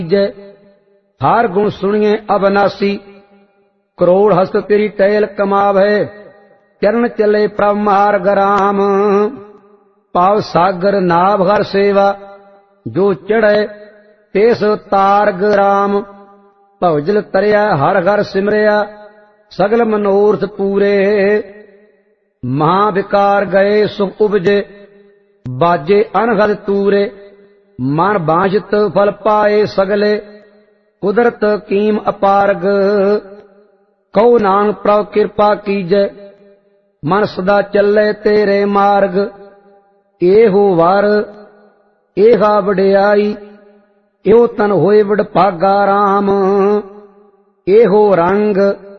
जय। हार गुण सुनिए अबनासी, करोड़ हस्त तेरी टहल कमावै। चरण चले प्रभ मार्ग राम, पाव सागर नाभ हर सेवा। जो चढ़े तेस तारग राम, भवजल तरिया हर हर सिमरिया। सगल मनोरथ पूरे, महाविकार गए सुख उपजे। बाजे अनहद तूरे, मन बांझत फल पाए सगले। कुदरत कीम अपारग, कहो नानक प्रभु कृपा कीजै। मन सदा चले तेरे मार्ग, एहो वर एहा वडियाई। एहो तन होए वडभागा राम, एहो रंग